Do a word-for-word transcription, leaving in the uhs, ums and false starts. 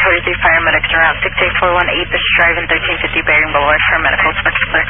forty-three paramedics around six eight four one eight, this is driving thirteen fifty Bering Boulevard for medical, expect clear.